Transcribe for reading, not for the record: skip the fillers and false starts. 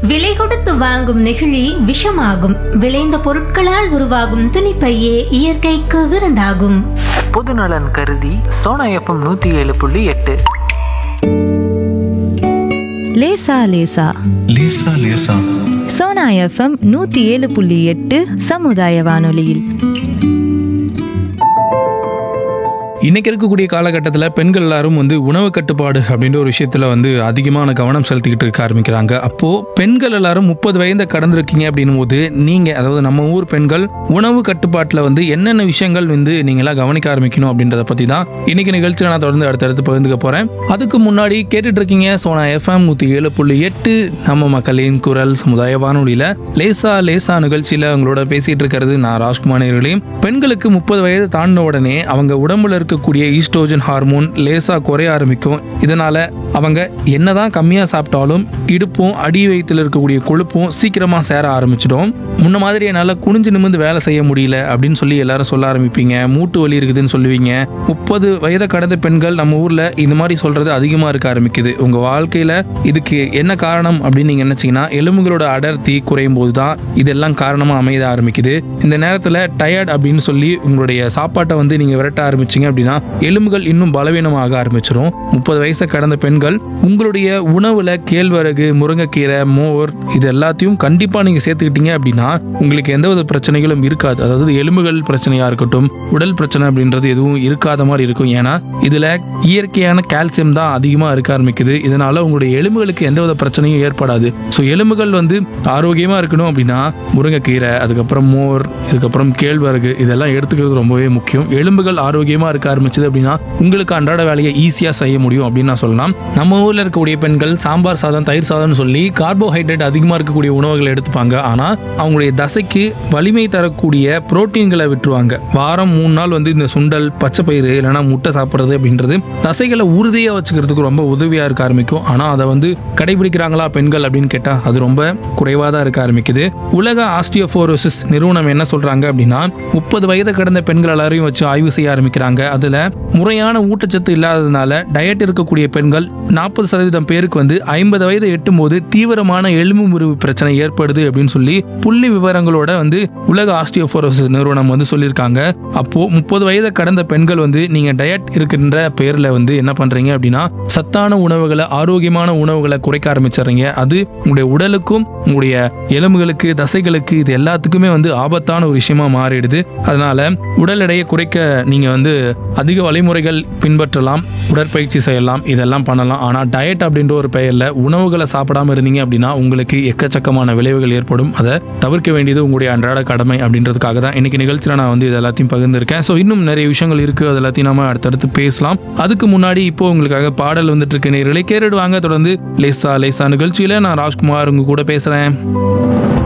விலை கொடுத்து வாங்கும் நெகிழி விஷமாகும். விளைந்த பொருட்களால் உருவாகும் துணிப்பையே இயற்கைக்கு விருந்தாகும். பொதுநலன் கருதி சோனா எஃப்எம் 107.8. லேசா லேசா லேசா லேசா சோனா எஃப்எம் 107.8 சமுதாய வானொலியில். இன்றைக்கி இருக்கக்கூடிய காலகட்டத்தில் பெண்கள் எல்லாரும் உணவு கட்டுப்பாடு அப்படின்ற ஒரு விஷயத்தில் அதிகமான கவனம் செலுத்திக்கிட்டு இருக்க ஆரம்பிக்கிறாங்க. அப்போது பெண்கள் எல்லாரும் 30 வயதை கடந்திருக்கீங்க அப்படின்னும் போது நீங்கள், அதாவது நம்ம ஊர் பெண்கள் உணவு கட்டுப்பாட்டில் என்னென்ன விஷயங்கள் நீங்களாம் கவனிக்க ஆரம்பிக்கணும் அப்படின்றத பற்றி தான் இன்றைக்கி நிகழ்ச்சியில் நான் தொடர்ந்து அடுத்தடுத்து பகிர்ந்துக்க போகிறேன். அதுக்கு முன்னாடி கேட்டுட்டு இருக்கீங்க சோனா எஃப்எம் 107.8 நம்ம மக்களின் குரல் சமுதாய வானொலியில் லேசா லேசா நிகழ்ச்சியில் உங்களோட பேசிகிட்டு இருக்கிறது நான் ராஜ்குமார். பெண்களுக்கு 30 வயது தாண்டின உடனே அவங்க உடம்புல இருக்கக்கூடிய ஈஸ்ட்ரோஜன் ஹார்மோன் லேசா குறைய ஆரம்பிக்கும். இதனால அவங்க என்னதான் கம்மியா சாப்பிட்டாலும் இடுப்பும் அடி வயிற்றுல இருக்கக்கூடிய கொழுப்பும் சீக்கிரமா சேர ஆரம்பிச்சிடும். முன்ன மாதிரி என்னால் குனிஞ்சு நிமிர்ந்து வேலை செய்ய முடியல அப்படின்னு சொல்லி எல்லாரும் சொல்ல ஆரம்பிப்பீங்க. மூட்டு வலி இருக்குதுன்னு சொல்லுவீங்க. 30 வயதை கடந்த பெண்கள் நம்ம ஊர்ல இந்த மாதிரி சொல்றது அதிகமா இருக்க ஆரம்பிக்குது. உங்க வாழ்க்கையில இதுக்கு என்ன காரணம் அப்படின்னு நீங்க நினைச்சீங்கன்னா எலும்புகளோட அடர்த்தி குறையும் போதுதான் இதெல்லாம் காரணமா அமைய ஆரம்பிக்குது. இந்த நேரத்துல டயர்ட் அப்படின்னு சொல்லி உங்களுடைய சாப்பாட்டை நீங்க விரட்ட ஆரம்பிச்சீங்க அப்படின்னா எலும்புகள் இன்னும் பலவீனமாக ஆரம்பிச்சிடும். 30 வயசை கடந்த பெண்கள் உங்களுடைய உணவுல கேழ்வரகு, முருங்கைக்கீரை, மோர் இது எல்லாத்தையும் கண்டிப்பா நீங்க சேர்த்துக்கிட்டீங்க அப்படின்னா உங்களுக்கு எந்தவித பிரச்சனைகளும் இருக்காது. அதாவது எலும்புகள் பிரச்சனையா இருக்கட்டும், உடல் பிரச்சனை அப்படின்றது எதுவும் இருக்காத மாதிரி இருக்கும். ஏன்னா இதுல இயற்கையான கால்சியம் தான் அதிகமா இருக்க ஆரம்பிக்குது. இதனால உங்களுடைய எலும்புகளுக்கு எந்தவித பிரச்சனையும் ஏற்படாது. ஸோ எலும்புகள் ஆரோக்கியமா இருக்கணும் அப்படின்னா முருங்கைக்கீரை, அதுக்கப்புறம் மோர், இதுக்கப்புறம் கேழ்வரகு இதெல்லாம் எடுத்துக்கிறது ரொம்பவே முக்கியம். எலும்புகள் ஆரோக்கியமா இருக்க ஆரம்பிச்சது அப்படின்னா உங்களுக்கு அன்றாட வேலையை ஈஸியா செய்ய முடியும் அப்படின்னு நான் சொல்லலாம். நம்ம ஊர்ல இருக்கக்கூடிய பெண்கள் சாம்பார் சாதம், தயிர் சாதம்னு சொல்லி கார்போஹைட்ரேட் அதிகமா இருக்கக்கூடிய உணவுகளை எடுத்துப்பாங்க. ஆனா அவங்களுடைய தசைக்கு வலிமை தரக்கூடிய புரோட்டீன்களை விட்டுருவாங்க. வாரம் 3 நாள் இந்த சுண்டல், பச்சை பயிறு இல்லைன்னா முட்டை சாப்பிட்றது அப்படின்றது தசைகளை உறுதியா வச்சுக்கிறதுக்கு ரொம்ப உதவியா இருக்க ஆரம்பிக்கும். ஆனா அதை கடைபிடிக்கிறாங்களா பெண்கள் அப்படின்னு கேட்டா அது ரொம்ப குறைவா தான் இருக்க ஆரம்பிக்குது. உலக ஆஸ்டியோபோரோசிஸ் நிறுவனம் என்ன சொல்றாங்க அப்படின்னா 30 வயது கடந்த பெண்கள் எல்லாரையும் வச்சு ஆய்வு செய்ய ஆரம்பிக்கிறாங்க. அதுல முறையான ஊட்டச்சத்து இல்லாததுனால டயட் இருக்கக்கூடிய பெண்கள் 40% பேருக்கு 50 வயதை எட்டும் போது தீவிரமான எலும்பு முறிவு பிரச்சனை ஏற்படுது அப்படின்னு சொல்லி புள்ளி விவரங்களோட உலக ஆஸ்டியோபோரோசிஸ் நிறுவனம் சொல்லியிருக்காங்க. அப்போ 30 வயதை கடந்த பெண்கள் நீங்க டயட் இருக்கின்ற பெயர்ல என்ன பண்றீங்க அப்படின்னா சத்தான உணவுகளை, ஆரோக்கியமான உணவுகளை குறைக்க ஆரம்பிச்சிடுறீங்க. அது உங்களுடைய உடலுக்கும் உங்களுடைய எலும்புகளுக்கு, தசைகளுக்கு இது எல்லாத்துக்குமே ஆபத்தான ஒரு விஷயமா மாறிடுது. அதனால உடல் எடையை குறைக்க நீங்க அதிக வழிமுறைகள் பின்பற்றலாம், உடற்பயிற்சி செய்யலாம், இதெல்லாம் பண்ணலாம். ஆனா டயட் அப்படின்ற ஒரு பெயர்ல உணவுகளை சாப்பிடாம இருந்தீங்க அப்படின்னா உங்களுக்கு எக்கச்சக்கமான விளைவுகள் ஏற்படும். அதை தவிர்க்க வேண்டியது உங்களுடைய அன்றாட கடமை அப்படின்றதுக்காக தான் இன்னைக்கு நிகழ்ச்சியில் நான் இது எல்லாத்தையும் பகிர்ந்திருக்கேன். ஸோ இன்னும் நிறைய விஷயங்கள் இருக்கு, அது எல்லாத்தையும் நாம அடுத்தடுத்து பேசலாம். அதுக்கு முன்னாடி இப்போ உங்களுக்காக பாடல் வந்துட்டு இருக்கு. நேயர்களே கேட்டுடுவாங்க. தொடர்ந்து லேசா லேசா நிகழ்ச்சியில நான் ராஜ்குமார் உங்க கூட பேசுறேன்.